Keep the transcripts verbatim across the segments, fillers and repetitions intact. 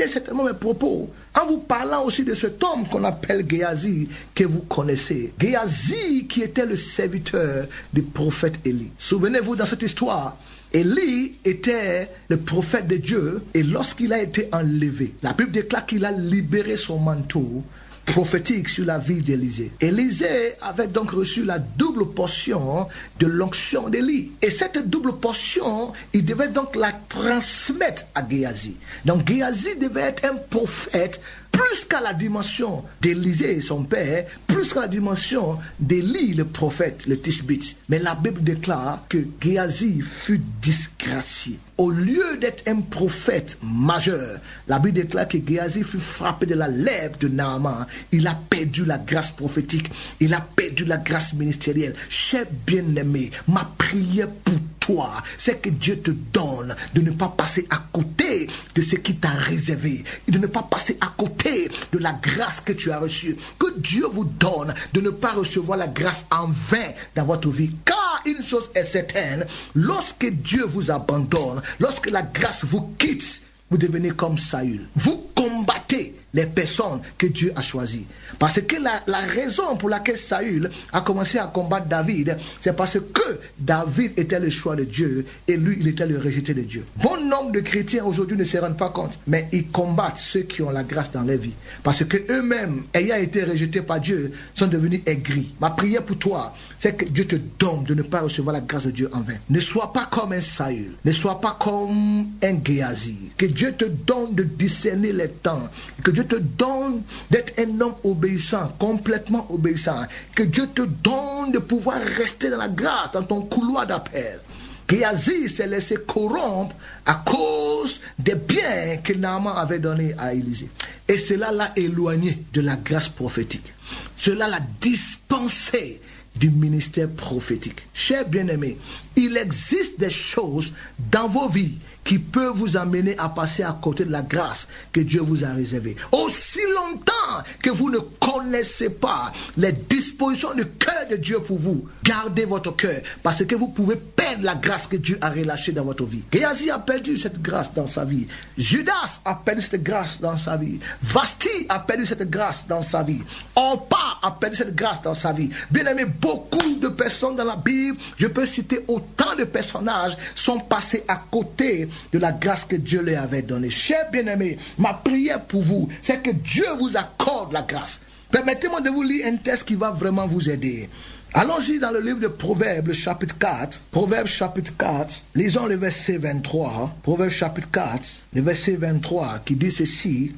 certainement mes propos en vous parlant aussi de cet homme qu'on appelle Géasi, que vous connaissez. Géasi qui était le serviteur du prophète Élie. Souvenez-vous dans cette histoire, Élie était le prophète de Dieu et lorsqu'il a été enlevé, la Bible déclare qu'il a libéré son manteau prophétique sur la vie d'Élisée. Élisée avait donc reçu la double portion de l'onction d'Élie. Et cette double portion, il devait donc la transmettre à Géasi. Donc Géasi devait être un prophète plus qu'à la dimension d'Élisée, son père, plus qu'à la dimension d'Élie, le prophète, le Tishbite. Mais la Bible déclare que Géasi fut disgracié. Au lieu d'être un prophète majeur, la Bible déclare que Géasi fut frappé de la lèvre de Naaman. Il a perdu la grâce prophétique. Il a perdu la grâce ministérielle. Cher bien-aimé, ma prière pour toi, c'est que Dieu te donne de ne pas passer à côté de ce qui t'a réservé, et de ne pas passer à côté de la grâce que tu as reçue. Que Dieu vous donne de ne pas recevoir la grâce en vain dans votre vie. Car une chose est certaine, lorsque Dieu vous abandonne, lorsque la grâce vous quitte, vous devenez comme Saül. Vous combattez les personnes que Dieu a choisies. Parce que la, la raison pour laquelle Saül a commencé à combattre David, c'est parce que David était le choix de Dieu et lui, il était le rejeté de Dieu. Bon nombre de chrétiens aujourd'hui ne se rendent pas compte, mais ils combattent ceux qui ont la grâce dans leur vie. Parce que eux-mêmes, ayant été rejetés par Dieu, sont devenus aigris. Ma prière pour toi, c'est que Dieu te donne de ne pas recevoir la grâce de Dieu en vain. Ne sois pas comme un Saül, ne sois pas comme un Géasi. Que Dieu te donne de discerner les temps, que Dieu te donne d'être un homme obéissant, complètement obéissant, que Dieu te donne de pouvoir rester dans la grâce, dans ton couloir d'appel. Géasi s'est laissé corrompre à cause des biens que Naaman avait donnés à Élisée. Et cela l'a éloigné de la grâce prophétique. Cela l'a dispensé du ministère prophétique. Chers bien-aimés, il existe des choses dans vos vies qui peuvent vous amener à passer à côté de la grâce que Dieu vous a réservée. Aussi longtemps que vous ne connaissez pas les dispositions du cœur de Dieu pour vous, gardez votre cœur, parce que vous pouvez perdre la grâce que Dieu a relâchée dans votre vie. Géasi a perdu cette grâce dans sa vie. Judas a perdu cette grâce dans sa vie. Vasti a perdu cette grâce dans sa vie. Orpa a perdu cette grâce dans sa vie. Bien aimé, beaucoup de personnes dans la Bible, je peux citer autant de personnages, sont passés à côté de la grâce que Dieu leur avait donnée. Chers bien-aimés, ma prière pour vous, c'est que Dieu vous accorde la grâce. Permettez-moi de vous lire un texte qui va vraiment vous aider. Allons-y dans le livre de Proverbes, le chapitre quatre. Proverbes chapitre quatre, lisons le verset vingt-trois. Proverbes chapitre quatre, le verset vingt-trois, qui dit ceci: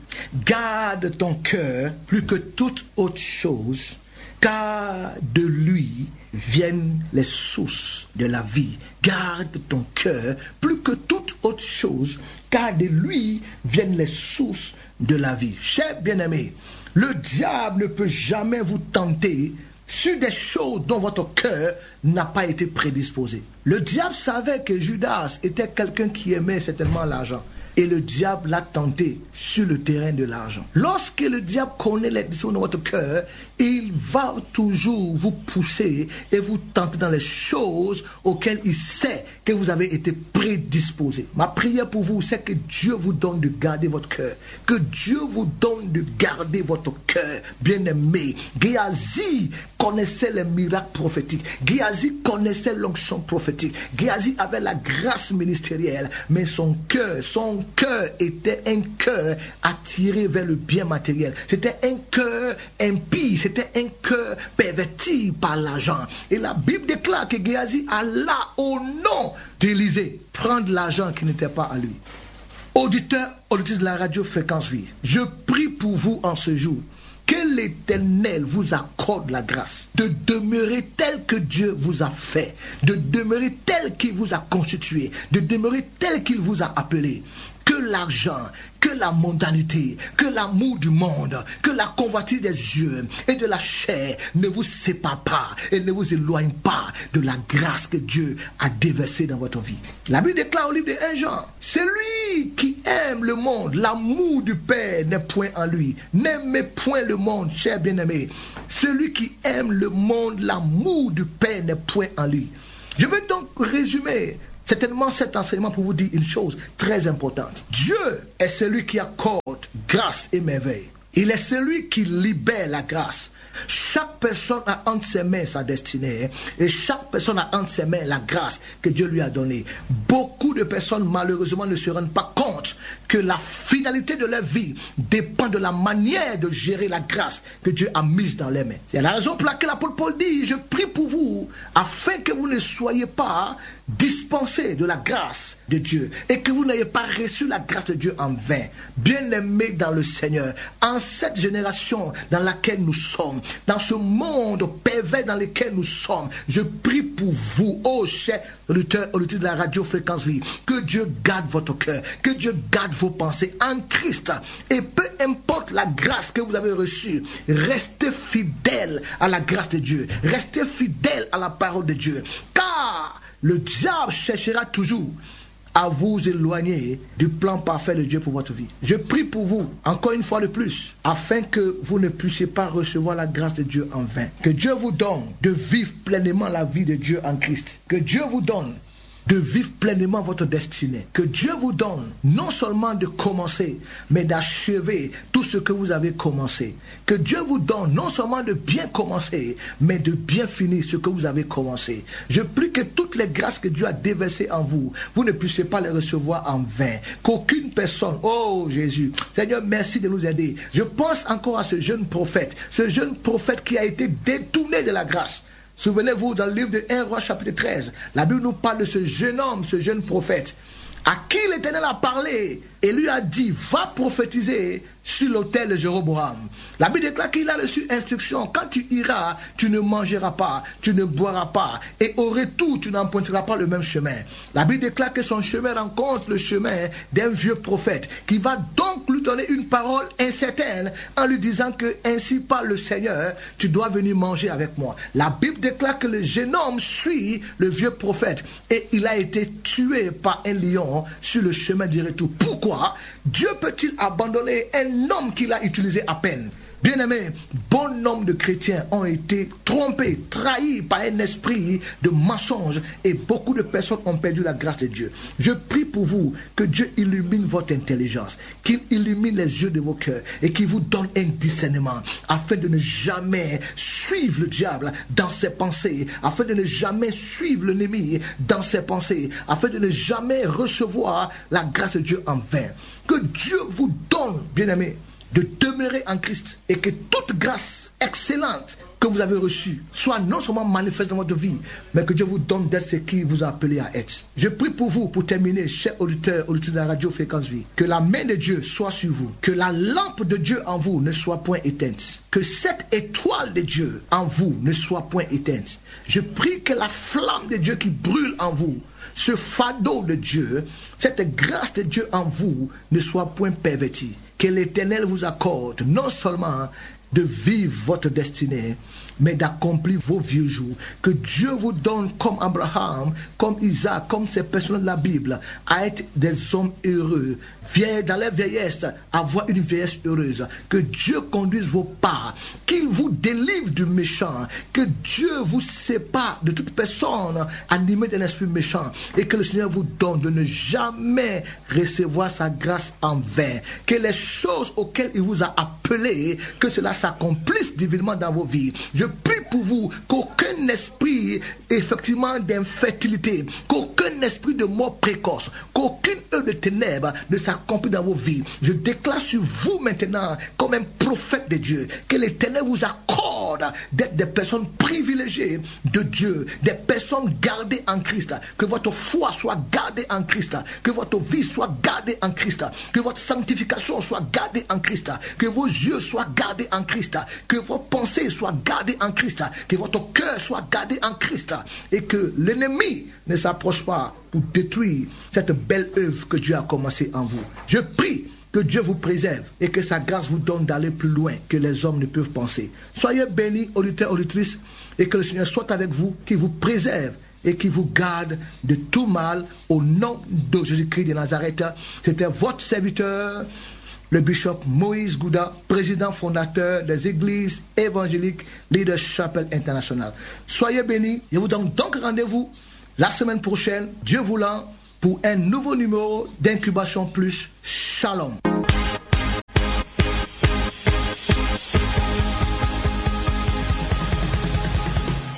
garde ton cœur plus que toute autre chose, car de lui viennent les sources de la vie. Garde ton cœur plus que toute autre chose, car de lui viennent les sources de la vie. Chers bien-aimés, le diable ne peut jamais vous tenter sur des choses dont votre cœur n'a pas été prédisposé. Le diable savait que Judas était quelqu'un qui aimait certainement l'argent. Et le diable l'a tenté sur le terrain de l'argent. Lorsque le diable connaît les dispositions de votre cœur, il va toujours vous pousser et vous tenter dans les choses auxquelles il sait que vous avez été prédisposé. Ma prière pour vous, c'est que Dieu vous donne de garder votre cœur. Que Dieu vous donne de garder votre cœur, bien-aimé. Géasi connaissait les miracles prophétiques. Géasi connaissait l'onction prophétique. Géasi avait la grâce ministérielle, mais son cœur, son cœur était un cœur attiré vers le bien matériel. C'était un cœur impie, c'était un cœur perverti par l'argent. Et la Bible déclare que Géasi alla au nom d'Élisée prendre l'argent qui n'était pas à lui. Auditeurs, auditrices de la radio Fréquence Vie, je prie pour vous en ce jour que l'Éternel vous accorde la grâce de demeurer tel que Dieu vous a fait, de demeurer tel qu'il vous a constitué, de demeurer tel qu'il vous a appelé. Que l'argent, que la mondanité, que l'amour du monde, que la convoitise des yeux et de la chair ne vous séparent pas et ne vous éloigne pas de la grâce que Dieu a déversée dans votre vie. La Bible déclare au livre de premier Jean: celui qui aime le monde, l'amour du Père n'est point en lui. N'aimez point le monde, cher bien-aimé. Celui qui aime le monde, l'amour du Père n'est point en lui. Je vais donc résumer certainement cet enseignement pour vous dire une chose très importante. Dieu est celui qui accorde grâce et merveille. Il est celui qui libère la grâce. Chaque personne a entre ses mains sa destinée et chaque personne a entre ses mains la grâce que Dieu lui a donnée. Beaucoup de personnes malheureusement ne se rendent pas compte que la finalité de leur vie dépend de la manière de gérer la grâce que Dieu a mise dans les mains. C'est la raison pour laquelle l'apôtre Paul dit: je prie pour vous afin que vous ne soyez pas dispensés de la grâce de Dieu et que vous n'ayez pas reçu la grâce de Dieu en vain. Bien-aimés dans le Seigneur, en cette génération dans laquelle nous sommes, dans ce monde pervers dans lequel nous sommes, je prie pour vous, ô chers auditeurs, auditeurs de la radio Fréquence Vie, que Dieu garde votre cœur, que Dieu garde vos pensées en Christ. Et peu importe la grâce que vous avez reçue, restez fidèles à la grâce de Dieu, restez fidèles à la parole de Dieu, car le diable cherchera toujours à vous éloigner du plan parfait de Dieu pour votre vie. Je prie pour vous, encore une fois de plus, afin que vous ne puissiez pas recevoir la grâce de Dieu en vain. Que Dieu vous donne de vivre pleinement la vie de Dieu en Christ. Que Dieu vous donne de vivre pleinement votre destinée. Que Dieu vous donne non seulement de commencer, mais d'achever tout ce que vous avez commencé. Que Dieu vous donne non seulement de bien commencer, mais de bien finir ce que vous avez commencé. Je prie que toutes les grâces que Dieu a déversées en vous, vous ne puissiez pas les recevoir en vain. Qu'aucune personne, oh Jésus, Seigneur, merci de nous aider. Je pense encore à ce jeune prophète, ce jeune prophète qui a été détourné de la grâce. Souvenez-vous, dans le livre de un Roi chapitre treize, la Bible nous parle de ce jeune homme, ce jeune prophète, à qui l'Éternel a parlé et lui a dit: va prophétiser sur l'autel de Jéroboam. La Bible déclare qu'il a reçu instruction: quand tu iras, tu ne mangeras pas, tu ne boiras pas, et au retour, tu n'emprunteras pas le même chemin. La Bible déclare que son chemin rencontre le chemin d'un vieux prophète qui va donc lui donner une parole incertaine en lui disant que ainsi parle le Seigneur, tu dois venir manger avec moi. La Bible déclare que le jeune homme suit le vieux prophète et il a été tué par un lion sur le chemin du retour. Pourquoi Dieu peut-il abandonner un homme qu'il a utilisé à peine? Bien-aimés, bon nombre de chrétiens ont été trompés, trahis par un esprit de mensonge et beaucoup de personnes ont perdu la grâce de Dieu. Je prie pour vous que Dieu illumine votre intelligence, qu'il illumine les yeux de vos cœurs et qu'il vous donne un discernement afin de ne jamais suivre le diable dans ses pensées, afin de ne jamais suivre l'ennemi dans ses pensées, afin de ne jamais recevoir la grâce de Dieu en vain. Que Dieu vous donne, bien-aimés, de demeurer en Christ et que toute grâce excellente que vous avez reçue soit non seulement manifeste dans votre vie, mais que Dieu vous donne d'être ce qu'il vous a appelé à être. Je prie pour vous, pour terminer, chers auditeurs, auditeurs de la radio Fréquence Vie, que la main de Dieu soit sur vous, que la lampe de Dieu en vous ne soit point éteinte, que cette étoile de Dieu en vous ne soit point éteinte. Je prie que la flamme de Dieu qui brûle en vous, ce fardeau de Dieu, cette grâce de Dieu en vous ne soit point pervertie. Que l'Éternel vous accorde non seulement de vivre votre destinée, mais d'accomplir vos vieux jours. Que Dieu vous donne, comme Abraham, comme Isaac, comme ces personnes de la Bible, à être des hommes heureux, dans leur vieillesse, avoir une vieillesse heureuse. Que Dieu conduise vos pas, qu'il vous délivre du méchant, que Dieu vous sépare de toute personne animée d'un esprit méchant, et que le Seigneur vous donne de ne jamais recevoir sa grâce en vain. Que les choses auxquelles il vous a appelé, que cela s'accomplisse divinement dans vos vies. Je prie pour vous qu'aucun esprit effectivement d'infertilité, qu'aucun esprit de mort précoce, qu'aucune œuvre de ténèbres ne s'accomplisse dans vos vies. Je déclare sur vous maintenant comme un prophète de Dieu que l'Éternel vous accorde d'être des personnes privilégiées de Dieu, des personnes gardées en Christ, que votre foi soit gardée en Christ, que votre vie soit gardée en Christ, que votre sanctification soit gardée en Christ, que vos yeux soient gardés en Christ, que vos pensées soient gardées en Christ, que votre cœur soit gardé en Christ et que l'ennemi ne s'approche pas pour détruire cette belle œuvre que Dieu a commencée en vous. Je prie que Dieu vous préserve et que sa grâce vous donne d'aller plus loin que les hommes ne peuvent penser. Soyez bénis, auditeurs, auditrices, et que le Seigneur soit avec vous, qu'il vous préserve et qui vous garde de tout mal au nom de Jésus-Christ de Nazareth. C'était votre serviteur, le bishop Moïse Gouda, président fondateur des églises évangéliques Leaders Chapel International. Soyez bénis. Je vous donne donc rendez-vous la semaine prochaine, Dieu voulant, pour un nouveau numéro d'Incubation Plus. Shalom.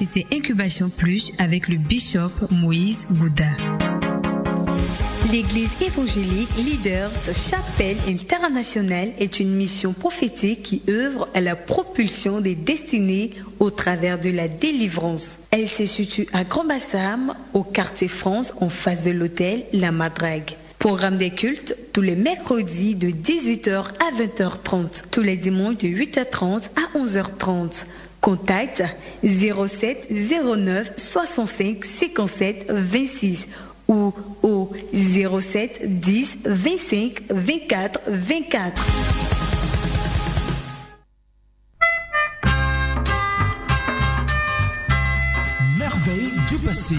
c'était Incubation Plus avec le bishop Moïse Bouddha. L'Église évangélique Leaders Chapelle Internationale est une mission prophétique qui œuvre à la propulsion des destinées au travers de la délivrance. Elle se situe à Grand-Bassam, au quartier France, en face de l'hôtel La Madrague. Programme des cultes tous les mercredis de dix-huit heures à vingt heures trente, tous les dimanches de huit heures trente à onze heures trente. Contact zéro sept zéro neuf soixante-cinq cinquante-sept vingt-six ou au zéro sept dix vingt-cinq vingt-quatre vingt-quatre. Merveille du passé.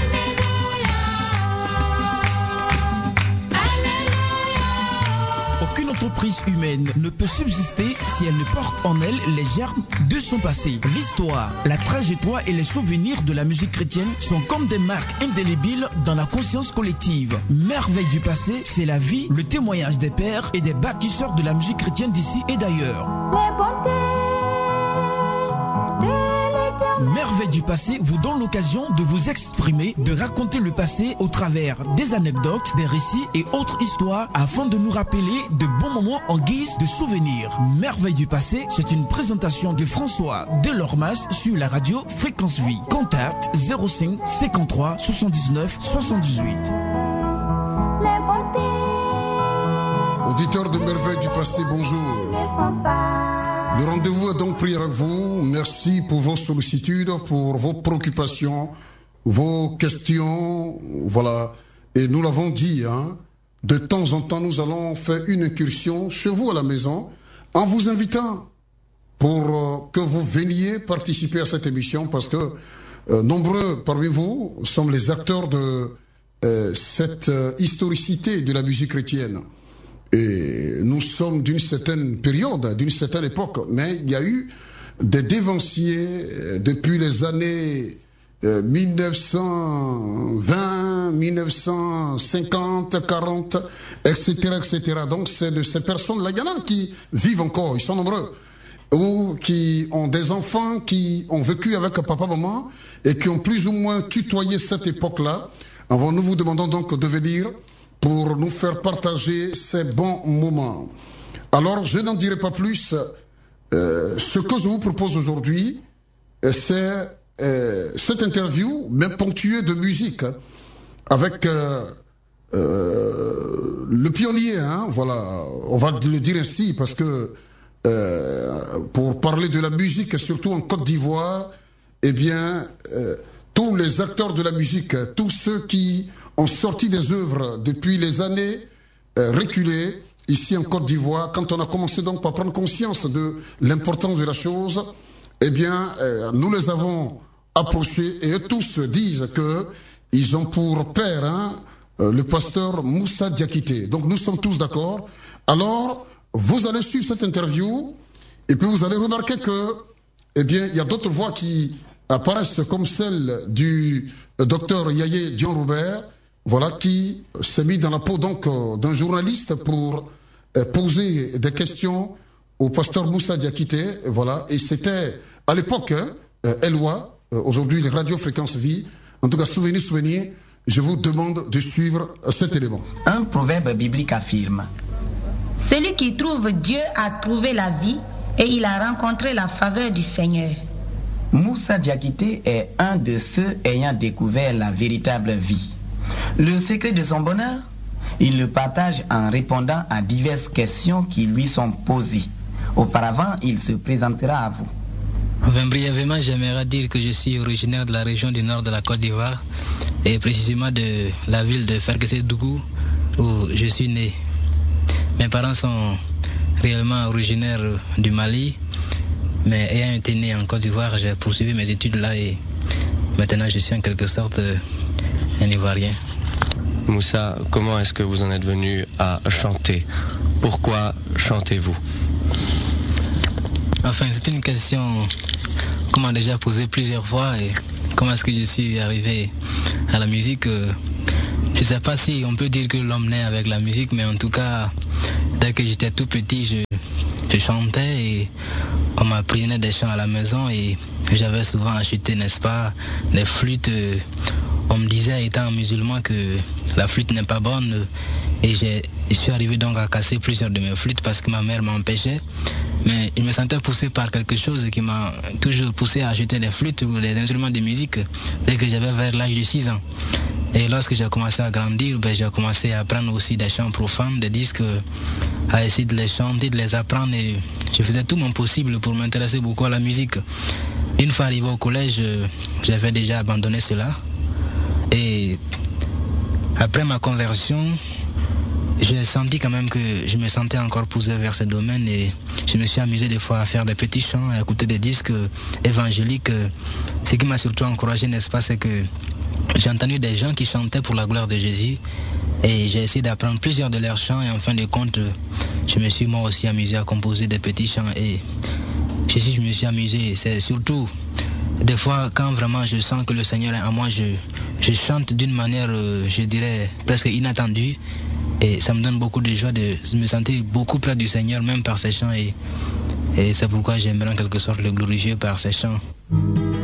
Aucune entreprise humaine ne peut subsister si elle ne porte en elle les germes de son passé. L'histoire, la trajectoire et les souvenirs de la musique chrétienne sont comme des marques indélébiles dans la conscience collective. Merveille du passé, c'est la vie, le témoignage des pères et des bâtisseurs de la musique chrétienne d'ici et d'ailleurs. Merveille du passé vous donne l'occasion de vous exprimer, de raconter le passé au travers des anecdotes, des récits et autres histoires afin de nous rappeler de bons moments en guise de souvenirs. Merveille du passé, c'est une présentation de François Delormas sur la radio Fréquence Vie. Contact zéro cinq cinquante-trois soixante-dix-neuf soixante-dix-huit. Auditeurs de Merveille du passé, bonjour. Le rendez-vous est donc pris avec vous. Merci pour vos sollicitudes, pour vos préoccupations, vos questions. Voilà. Et nous l'avons dit, hein, de temps en temps, nous allons faire une incursion chez vous à la maison en vous invitant pour euh, que vous veniez participer à cette émission parce que euh, nombreux parmi vous sont les acteurs de euh, cette euh, historicité de la musique chrétienne. Et nous sommes d'une certaine période, d'une certaine époque, mais il y a eu des dévanciers depuis les années euh, mille neuf cent vingt, mille neuf cent cinquante, quarante, et cetera, et cetera. Donc c'est de ces personnes-là, il y en a qui vivent encore, ils sont nombreux, ou qui ont des enfants qui ont vécu avec papa, maman, et qui ont plus ou moins tutoyé cette époque-là. Alors nous vous demandons donc de venir pour nous faire partager ces bons moments. Alors, je n'en dirai pas plus. Euh, ce que je vous propose aujourd'hui, c'est euh, cette interview, même ponctuée de musique, hein, avec euh, euh, le pionnier, hein, voilà, on va le dire ainsi, parce que euh, pour parler de la musique, et surtout en Côte d'Ivoire, eh bien, euh, tous les acteurs de la musique, tous ceux qui ont sorti des œuvres depuis les années euh, reculées, ici en Côte d'Ivoire, quand on a commencé donc par prendre conscience de l'importance de la chose, eh bien, euh, nous les avons approchés et eux tous disent que ils ont pour père hein, euh, le pasteur Moussa Diakité. Donc nous sommes tous d'accord. Alors, vous allez suivre cette interview et puis vous allez remarquer que, eh bien, il y a d'autres voix qui apparaissent comme celle du euh, docteur Yahya Dion-Roubert, voilà, qui s'est mis dans la peau donc euh, d'un journaliste pour euh, poser des questions au pasteur Moussa Diakité, voilà, et c'était à l'époque hein, euh, Eloi, euh, aujourd'hui les Radio Fréquence Vie. En tout cas, souvenir, souvenir, je vous demande de suivre euh, cet élément. Un proverbe biblique affirme: celui qui trouve Dieu a trouvé la vie et il a rencontré la faveur du Seigneur. Moussa Diakité est un de ceux ayant découvert la véritable vie. Le secret de son bonheur, il le partage en répondant à diverses questions qui lui sont posées. Auparavant, il se présentera à vous. Enfin, brièvement, j'aimerais dire que je suis originaire de la région du nord de la Côte d'Ivoire et précisément de la ville de Ferguesedougou où je suis né. Mes parents sont réellement originaires du Mali, mais ayant été né en Côte d'Ivoire, j'ai poursuivi mes études là et maintenant je suis en quelque sorte un Ivoirien. Moussa, comment est-ce que vous en êtes venu à chanter? Pourquoi chantez-vous? Enfin, c'est une question qu'on m'a déjà posée plusieurs fois. Et comment est-ce que je suis arrivé à la musique? Je ne sais pas si on peut dire que l'homme naît avec la musique, mais en tout cas, dès que j'étais tout petit, je, je chantais et on m'apprenait des chants à la maison et j'avais souvent acheté, n'est-ce pas, des flûtes. On me disait, étant musulman, que la flûte n'est pas bonne et j'ai, je suis arrivé donc à casser plusieurs de mes flûtes parce que ma mère m'empêchait. Mais je me sentais poussé par quelque chose qui m'a toujours poussé à acheter des flûtes ou des instruments de musique dès que j'avais vers l'âge de six ans. Et lorsque j'ai commencé à grandir, ben, j'ai commencé à apprendre aussi des chants profanes, des disques, à essayer de les chanter, de les apprendre. Et je faisais tout mon possible pour m'intéresser beaucoup à la musique. Une fois arrivé au collège, j'avais déjà abandonné cela. Et après ma conversion, j'ai senti quand même que je me sentais encore poussé vers ce domaine et je me suis amusé des fois à faire des petits chants, à écouter des disques évangéliques. Ce qui m'a surtout encouragé, n'est-ce pas, c'est que j'ai entendu des gens qui chantaient pour la gloire de Jésus et j'ai essayé d'apprendre plusieurs de leurs chants et en fin de compte, je me suis moi aussi amusé à composer des petits chants et je, je me suis amusé. C'est surtout des fois quand vraiment je sens que le Seigneur est en moi, je, je chante d'une manière, je dirais, presque inattendue. Et ça me donne beaucoup de joie de me sentir beaucoup près du Seigneur, même par ces chants. Et, et c'est pourquoi j'aimerais en quelque sorte le glorifier par ces chants.